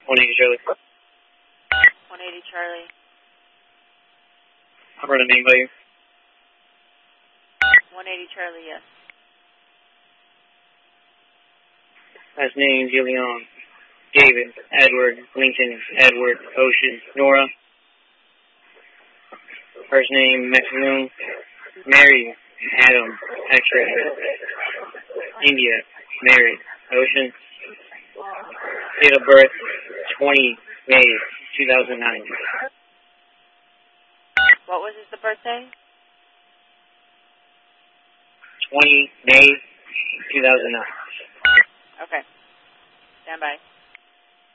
180 Charlie. 180 Charlie. I'll run a name by you. 180 Charlie, yes. Last name, Gillian. David, Edward, Lincoln, Edward, Ocean, Nora. First name, Maximum. Mary, Adam, X-ray. India, Mary, Ocean. Date of birth, 20 May 2009. What was the birthday? 20 May 2009. Okay. Stand by.